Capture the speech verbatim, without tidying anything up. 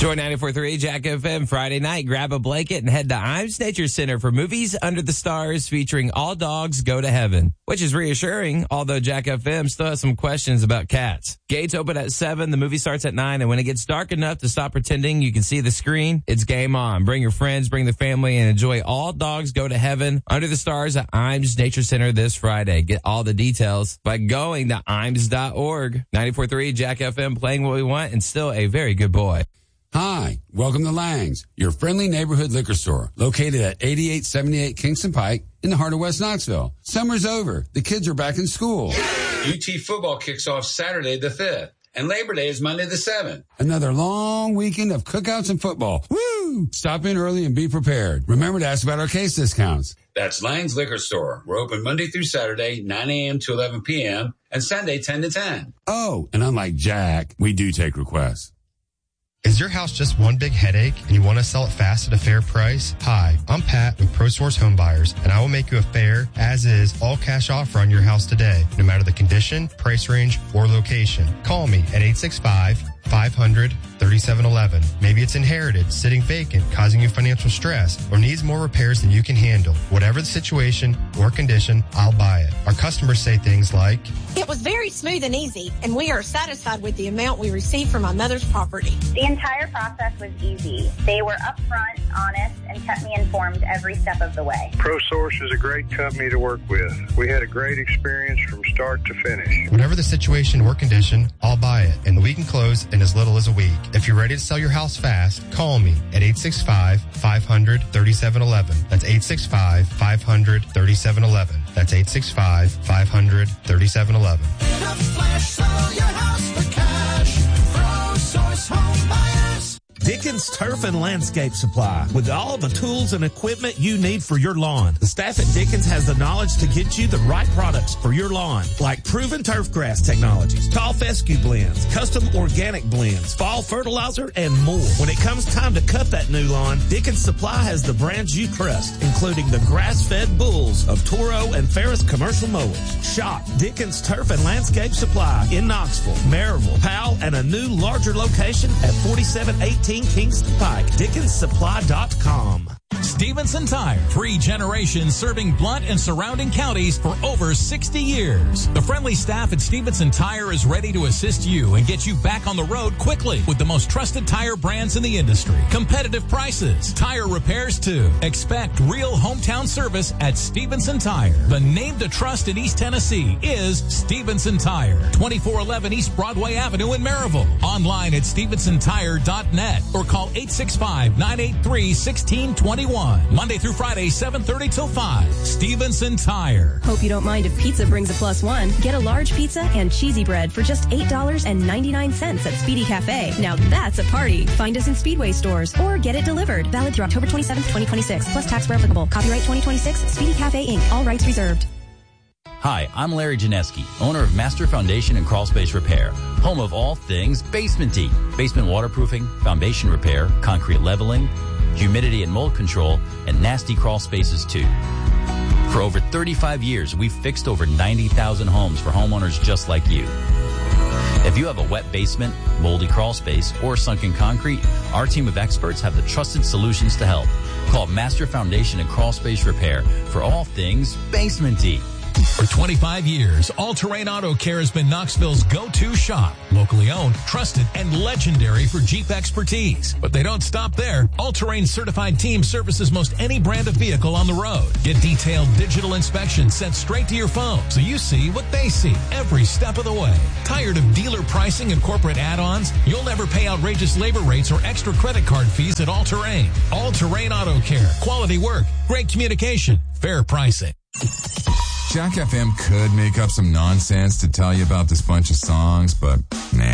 Enjoy ninety-four point three Jack F M Friday night. Grab a blanket and head to Imes Nature Center for Movies Under the Stars featuring All Dogs Go to Heaven, which is reassuring, although Jack F M still has some questions about cats. Gates open at seven. The movie starts at nine. And when it gets dark enough to stop pretending you can see the screen, it's game on. Bring your friends, bring the family, and enjoy All Dogs Go to Heaven Under the Stars at Imes Nature Center this Friday. Get all the details by going to imes dot org. ninety-four point three Jack F M, playing what we want and still a very good boy. Hi, welcome to Lang's, your friendly neighborhood liquor store, located at eighty-eight seventy-eight Kingston Pike in the heart of West Knoxville. Summer's over. The kids are back in school. U T football kicks off Saturday the fifth, and Labor Day is Monday the seventh. Another long weekend of cookouts and football. Woo! Stop in early and be prepared. Remember to ask about our case discounts. That's Lang's Liquor Store. We're open Monday through Saturday, nine a.m. to eleven p.m., and Sunday, ten to ten. Oh, and unlike Jack, we do take requests. Is your house just one big headache and you want to sell it fast at a fair price? Hi, I'm Pat with ProSource Home Buyers, and I will make you a fair, as-is, all-cash offer on your house today, no matter the condition, price range, or location. Call me at eight six five, five hundred, thirty-seven eleven. Maybe it's inherited, sitting vacant, causing you financial stress, or needs more repairs than you can handle. Whatever the situation or condition, I'll buy it. Our customers say things like, "It was very smooth and easy, and we are satisfied with the amount we received from my mother's property." The entire process was easy. They were upfront, honest, and kept me informed every step of the way. ProSource is a great company to work with. We had a great experience from start to finish. Whatever the situation or condition, I'll buy it, and we can close in as little as a week. If you're ready to sell your house fast, call me at eight six five, five hundred, thirty-seven eleven. That's eight six five, five hundred, thirty-seven eleven. That's eight six five, five hundred, thirty-seven eleven. In a flash, sell your house for cash. ProSource Home Buyers. Dickens Turf and Landscape Supply, with all the tools and equipment you need for your lawn. The staff at Dickens has the knowledge to get you the right products for your lawn, like proven turf grass technologies, tall fescue blends, custom organic blends, fall fertilizer, and more. When it comes time to cut that new lawn, Dickens Supply has the brands you trust, including the grass-fed bulls of Toro and Ferris commercial mowers. Shop Dickens Turf and Landscape Supply in Knoxville, Maryville, Powell, and a new larger location at forty-seven eighteen Kingston Pike. Dickens Supply dot com. Stevenson Tire, three generations serving Blount and surrounding counties for over sixty years. The friendly staff at Stevenson Tire is ready to assist you and get you back on the road quickly with the most trusted tire brands in the industry. Competitive prices, tire repairs too. Expect real hometown service at Stevenson Tire. The name to trust in East Tennessee is Stevenson Tire, twenty-four eleven East Broadway Avenue in Maryville. Online at stevenson tire dot net or call eight six five, nine eight three, one six two one. Monday through Friday, seven thirty till five. Stevenson Tire. Hope you don't mind if pizza brings a plus one. Get a large pizza and cheesy bread for just eight dollars and ninety-nine cents at Speedy Cafe. Now that's a party. Find us in Speedway stores or get it delivered. Valid through October twenty-seventh, twenty twenty-six. Plus tax where applicable. Copyright twenty twenty-six. Speedy Cafe, Incorporated. All rights reserved. Hi, I'm Larry Janeski, owner of Master Foundation and Crawl Space Repair, home of all things basement-y. Basement waterproofing, foundation repair, concrete leveling, humidity and mold control, and nasty crawl spaces too. For over thirty-five years, we've fixed over ninety thousand homes for homeowners just like you. If you have a wet basement, moldy crawl space, or sunken concrete, our team of experts have the trusted solutions to help. Call Master Foundation and Crawl Space Repair for all things basement-y. For twenty-five years, All Terrain Auto Care has been Knoxville's go-to shop. Locally owned, trusted, and legendary for Jeep expertise. But they don't stop there. All Terrain certified team services most any brand of vehicle on the road. Get detailed digital inspections sent straight to your phone so you see what they see every step of the way. Tired of dealer pricing and corporate add-ons? You'll never pay outrageous labor rates or extra credit card fees at All Terrain. All Terrain Auto Care. Quality work, great communication, fair pricing. Jack F M could make up some nonsense to tell you about this bunch of songs, but nah.